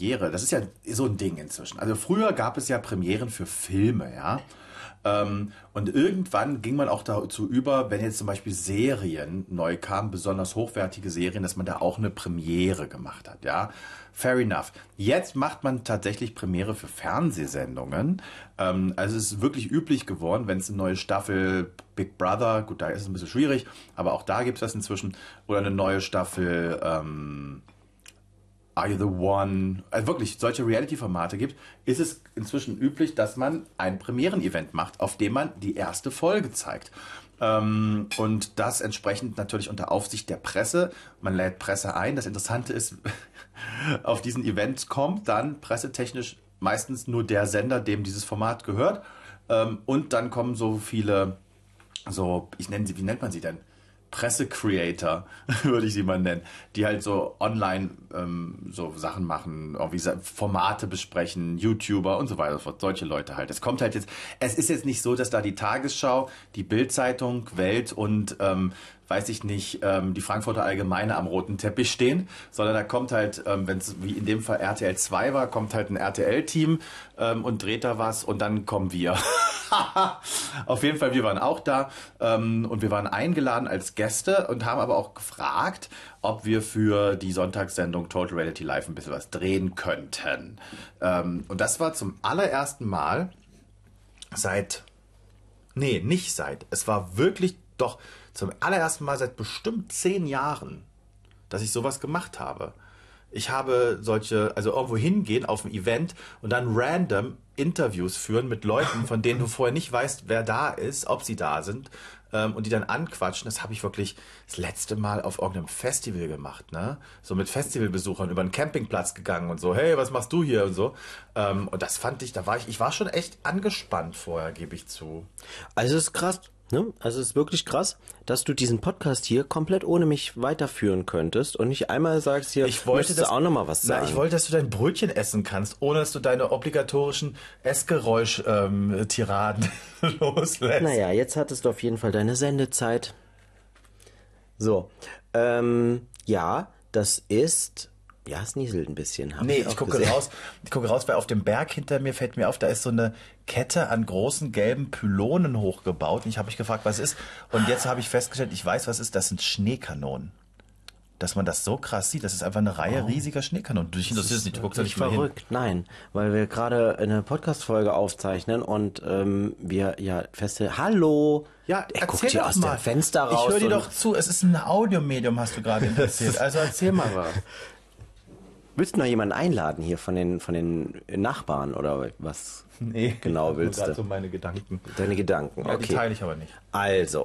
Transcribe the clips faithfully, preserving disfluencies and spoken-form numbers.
Premiere, das ist ja so ein Ding inzwischen. Also früher gab es ja Premieren für Filme, ja. Ähm, und irgendwann ging man auch dazu über, wenn jetzt zum Beispiel Serien neu kamen, besonders hochwertige Serien, dass man da auch eine Premiere gemacht hat, ja. Fair enough. Jetzt macht man tatsächlich Premiere für Fernsehsendungen. Ähm, also es ist wirklich üblich geworden, wenn es eine neue Staffel Big Brother, gut, da ist es ein bisschen schwierig, aber auch da gibt es das inzwischen, oder eine neue Staffel ähm, Are You the One, also wirklich solche Reality-Formate gibt, ist es inzwischen üblich, dass man ein Premieren-Event macht, auf dem man die erste Folge zeigt. Ähm, und das entsprechend natürlich unter Aufsicht der Presse. Man lädt Presse ein. Das Interessante ist, auf diesen Event kommt dann pressetechnisch meistens nur der Sender, dem dieses Format gehört. Ähm, und dann kommen so viele, so, ich nenne sie, wie nennt man sie denn? Presse-Creator, würde ich sie mal nennen, die halt so online ähm, so Sachen machen, irgendwie Formate besprechen, YouTuber und so weiter, solche Leute halt. Es kommt halt jetzt, es ist jetzt nicht so, dass da die Tagesschau, die Bild-Zeitung, Welt und ähm, weiß ich nicht, ähm, die Frankfurter Allgemeine am roten Teppich stehen, sondern da kommt halt, ähm, wenn es wie in dem Fall R T L zwei war, kommt halt ein R T L-Team ähm, und dreht da was und dann kommen wir. Auf jeden Fall, wir waren auch da ähm, und wir waren eingeladen als Gäste und haben aber auch gefragt, ob wir für die Sonntagssendung Total Reality Live ein bisschen was drehen könnten. Ähm, und das war zum allerersten Mal seit, nee, nicht seit, es war wirklich doch zum allerersten Mal seit bestimmt zehn Jahren, dass ich sowas gemacht habe. Ich habe solche, also irgendwo hingehen auf ein Event und dann random Interviews führen mit Leuten, von denen du vorher nicht weißt, wer da ist, ob sie da sind, ähm, und die dann anquatschen. Das habe ich wirklich das letzte Mal auf irgendeinem Festival gemacht, ne? So mit Festivalbesuchern über einen Campingplatz gegangen und so, hey, was machst du hier und so. Ähm, und das fand ich, da war ich, ich war schon echt angespannt vorher, gebe ich zu. Also es ist krass. Ne? Also es ist wirklich krass, dass du diesen Podcast hier komplett ohne mich weiterführen könntest und nicht einmal sagst hier, ich wollte das, auch noch mal was sagen. Na, ich wollte, dass du dein Brötchen essen kannst, ohne dass du deine obligatorischen Essgeräusch-Tiraden ähm, loslässt. Naja, jetzt hattest du auf jeden Fall deine Sendezeit. So, ähm, ja, das ist... Ja, es nieselt ein bisschen. Nee, ich, ich gucke gesehen. raus. Ich gucke raus, weil auf dem Berg hinter mir fällt mir auf, da ist so eine Kette an großen gelben Pylonen hochgebaut. Und ich habe mich gefragt, was ist. Und jetzt habe ich festgestellt, ich weiß, was ist. Das sind Schneekanonen. Dass man das so krass sieht, das ist einfach eine Reihe oh. riesiger Schneekanonen. Du interessiert es nicht, du guckst ja nicht mehr verrückt. Hin. Nein, weil wir gerade eine Podcast-Folge aufzeichnen und ähm, wir ja feste. Hallo! Ja, er guckt hier aus mal. dem Fenster raus. Ich höre dir doch zu, es ist ein Audiomedium, hast du gerade erzählt. Also erzähl mal was. Willst du noch jemanden einladen hier von den von den Nachbarn oder was nee, genau willst du? Das sind so meine Gedanken. Deine Gedanken, ja, okay. Die teile ich aber nicht. Also,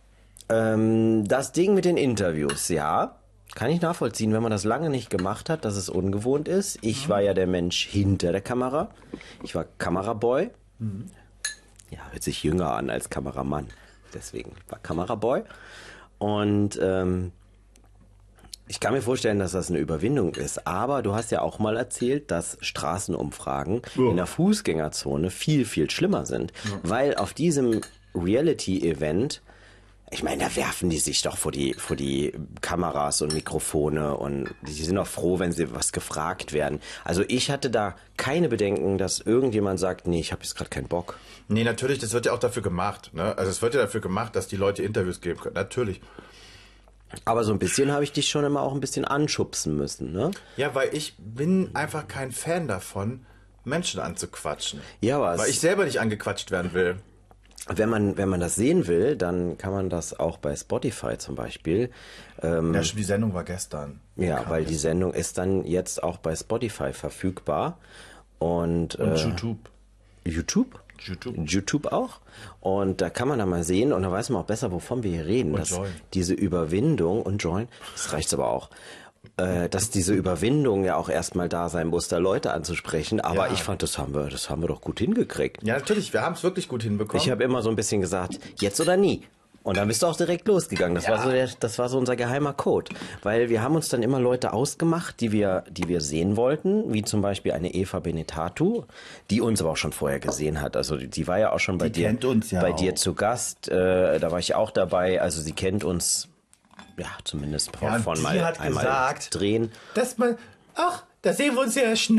ähm, das Ding mit den Interviews, ja, kann ich nachvollziehen, wenn man das lange nicht gemacht hat, dass es ungewohnt ist. Ich mhm. war ja der Mensch hinter der Kamera. Ich war Kameraboy. Mhm. Ja, hört sich jünger an als Kameramann. Deswegen war Kameraboy. Und ähm, ich kann mir vorstellen, dass das eine Überwindung ist, aber du hast ja auch mal erzählt, dass Straßenumfragen oh. in der Fußgängerzone viel, viel schlimmer sind, ja. weil auf diesem Reality-Event, ich meine, da werfen die sich doch vor die, vor die Kameras und Mikrofone und die sind auch froh, wenn sie was gefragt werden. Also ich hatte da keine Bedenken, dass irgendjemand sagt, nee, ich habe jetzt gerade keinen Bock. Nee, natürlich, das wird ja auch dafür gemacht, ne? Also es wird ja dafür gemacht, dass die Leute Interviews geben können, natürlich. Aber so ein bisschen habe ich dich schon immer auch ein bisschen anschubsen müssen, ne? Ja, weil ich bin einfach kein Fan davon, Menschen anzuquatschen. Ja, was? Weil ich selber nicht angequatscht werden will. Wenn man, wenn man das sehen will, dann kann man das auch bei Spotify zum Beispiel. Ähm, ja, die Sendung war gestern. Ja, weil die Sendung ist dann jetzt auch bei Spotify verfügbar. Und, und äh, YouTube. YouTube? YouTube. YouTube auch. Und da kann man dann mal sehen und da weiß man auch besser, wovon wir hier reden. Und dass Join. Diese Überwindung und Join, das reicht aber auch, äh, dass diese Überwindung ja auch erstmal da sein muss, da Leute anzusprechen. Aber ja. ich fand, das haben wir, das haben wir doch gut hingekriegt. Ja, natürlich, wir haben es wirklich gut hinbekommen. Ich habe immer so ein bisschen gesagt, jetzt oder nie. Und dann bist du auch direkt losgegangen. Das, ja. war so der, das war so unser geheimer Code. Weil wir haben uns dann immer Leute ausgemacht, die wir, die wir sehen wollten. Wie zum Beispiel eine Eva Benetatu, die uns aber auch schon vorher gesehen hat. Also die, die war ja auch schon bei die dir, kennt uns ja bei auch. dir zu Gast. Äh, da war ich auch dabei. Also sie kennt uns, ja, zumindest ja, von die mal hat einmal gesagt, drehen. Dass man, ach, da sehen wir uns ja schnell.